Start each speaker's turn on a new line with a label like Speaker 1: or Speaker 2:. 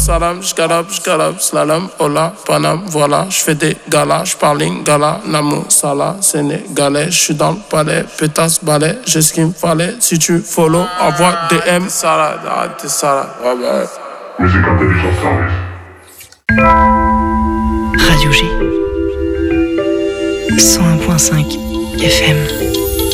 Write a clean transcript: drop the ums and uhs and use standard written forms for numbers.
Speaker 1: salam, j'galope, slalom, hola, panam, voilà, j'fais des galas, j'parle lingala, namou, sala, sénégalais, j'suis dans le palais, pétasse, balai, j'ai ce qu'il me fallait, si tu follow, envoie DM, salade, arrête tes salades, ouais bah.
Speaker 2: Musique intelligence service.
Speaker 3: Radio G 101.5 FM.